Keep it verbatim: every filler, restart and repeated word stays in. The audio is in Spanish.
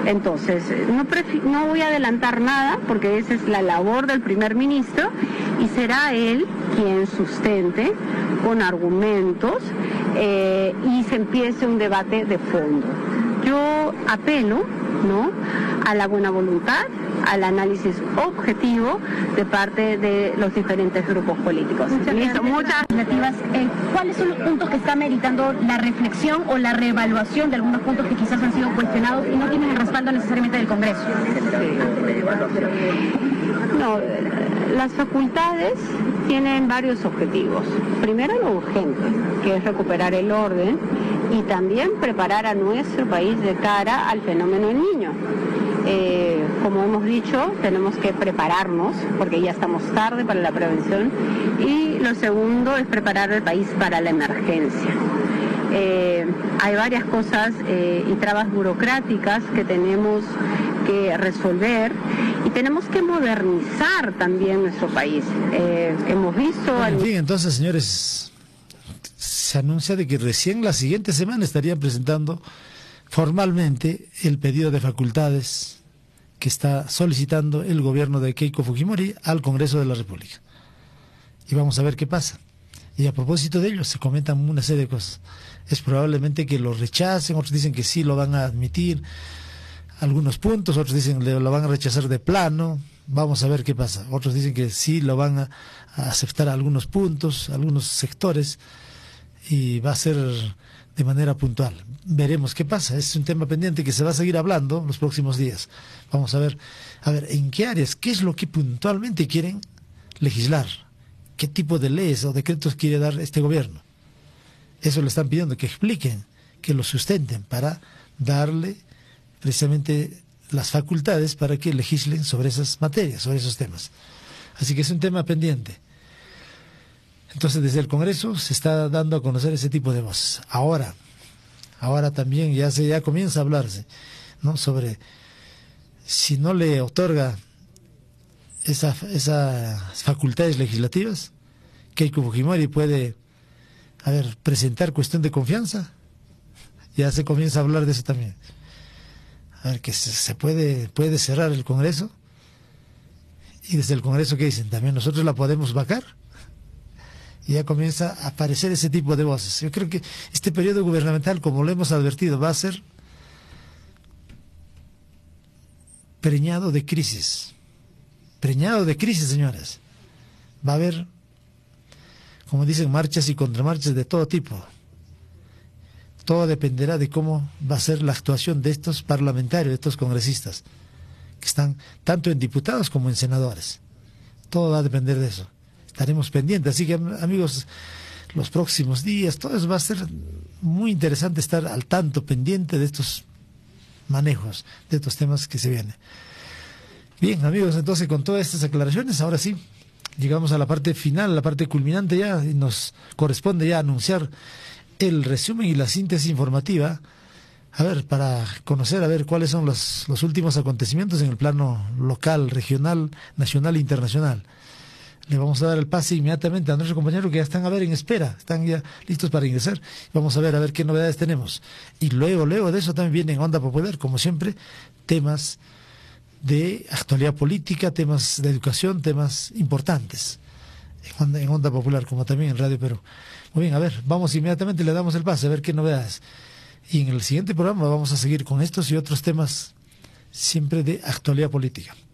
Entonces, no, no voy a adelantar nada porque esa es la labor del primer ministro y será él quien sustente con argumentos eh, y se empiece un debate de fondo. Yo apelo, ¿no?, a la buena voluntad, al análisis objetivo de parte de los diferentes grupos políticos. Muchas Listo, muchas alternativas. Eh, ¿Cuáles son los puntos que está meritando la reflexión o la reevaluación de algunos puntos que quizás han sido cuestionados y no tienen el respaldo necesariamente del Congreso? No, las facultades tienen varios objetivos. Primero, lo urgente, que es recuperar el orden y también preparar a nuestro país de cara al fenómeno del Niño. Eh, como hemos dicho, tenemos que prepararnos porque ya estamos tarde para la prevención y lo segundo es preparar el país para la emergencia. Eh, hay varias cosas eh, y trabas burocráticas que tenemos que resolver y tenemos que modernizar también nuestro país. Eh, hemos visto... En fin, entonces, señores, se anuncia de que recién la siguiente semana estarían presentando formalmente el pedido de facultades que está solicitando el gobierno de Keiko Fujimori al Congreso de la República. Y vamos a ver qué pasa. Y a propósito de ello, se comentan una serie de cosas. Es probablemente que lo rechacen, otros dicen que sí lo van a admitir, algunos puntos, otros dicen que lo van a rechazar de plano. Vamos a ver qué pasa. Otros dicen que sí lo van a, a aceptar algunos puntos, algunos sectores, y va a ser de manera puntual. Veremos qué pasa. Es un tema pendiente que se va a seguir hablando en los próximos días. Vamos a ver, a ver, en qué áreas, qué es lo que puntualmente quieren legislar, qué tipo de leyes o decretos quiere dar este gobierno. Eso le están pidiendo, que expliquen, que lo sustenten para darle precisamente las facultades para que legislen sobre esas materias, sobre esos temas. Así que es un tema pendiente. Entonces, desde el Congreso se está dando a conocer ese tipo de voces. Ahora, ahora también ya se ya comienza a hablarse, ¿no?, sobre si no le otorga esa, esas facultades legislativas, Keiko Fujimori puede, a ver, presentar cuestión de confianza. Ya se comienza a hablar de eso también. A ver, que se, se puede, puede cerrar el Congreso. Y desde el Congreso, ¿qué dicen? También nosotros la podemos vacar. Y ya comienza a aparecer ese tipo de voces. Yo creo que este periodo gubernamental, como lo hemos advertido, va a ser preñado de crisis. Preñado de crisis, señores. Va a haber, como dicen, marchas y contramarchas de todo tipo. Todo dependerá de cómo va a ser la actuación de estos parlamentarios, de estos congresistas, que están tanto en diputados como en senadores. Todo va a depender de eso. Estaremos pendientes. Así que, amigos, los próximos días, todo eso va a ser muy interesante, estar al tanto, pendiente de estos manejos, de estos temas que se vienen. Bien, amigos, entonces con todas estas aclaraciones, ahora sí, llegamos a la parte final, la parte culminante ya, y nos corresponde ya anunciar el resumen y la síntesis informativa, a ver, para conocer, a ver cuáles son los, los últimos acontecimientos en el plano local, regional, nacional e internacional. Le vamos a dar el pase inmediatamente a nuestros compañeros que ya están a ver en espera, están ya listos para ingresar. Vamos a ver a ver qué novedades tenemos. Y luego, luego de eso también viene en Onda Popular, como siempre, temas de actualidad política, temas de educación, temas importantes en Onda, en Onda Popular, como también en Radio Perú. Muy bien, a ver, vamos inmediatamente, le damos el pase, a ver qué novedades. Y en el siguiente programa vamos a seguir con estos y otros temas siempre de actualidad política.